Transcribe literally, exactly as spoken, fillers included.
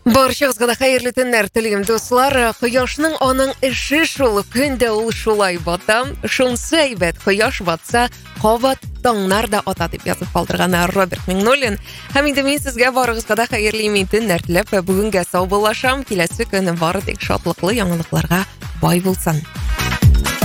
Баршагызга да хәерле төннәр телим, дуслар. Кояшның аның эше шул, көндә ул шулай бата. Шунсы әйбәт, кояш батса, кабат таңнар да ата дип язып калдырган Роберт Миңнуллин. Һәм инде мин сезгә барыгызга да хәерле мин төннәр теләп, бүгенгә сау булашам. Киләсе көн бары тик шатлыклы яңалыкларга бай булсын.